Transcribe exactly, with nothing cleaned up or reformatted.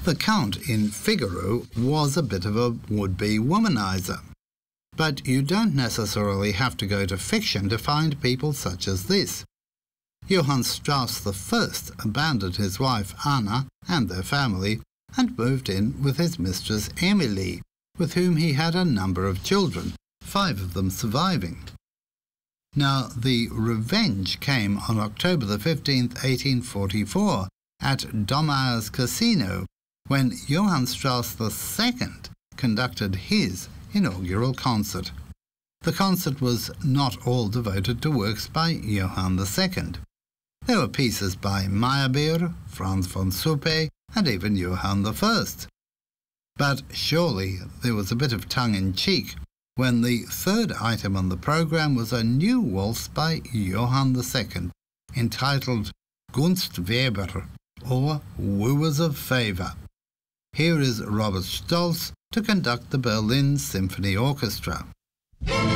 The Count in Figaro was a bit of a would-be womanizer. But you don't necessarily have to go to fiction to find people such as this. Johann Strauss the First abandoned his wife Anna and their family and moved in with his mistress Emilie, with whom he had a number of children, five of them surviving. Now, the revenge came on October the fifteenth, eighteen forty-four, at Domaer's Casino, when Johann Strauss the Second conducted his inaugural concert. The concert was not all devoted to works by Johann the Second. There were pieces by Meyerbeer, Franz von Suppe, and even Johann the First. But surely there was a bit of tongue-in-cheek when the third item on the programme was a new waltz by Johann the Second, entitled Gunstwerber, or Wooers of Favour. Here is Robert Stolz to conduct the Berlin Symphony Orchestra.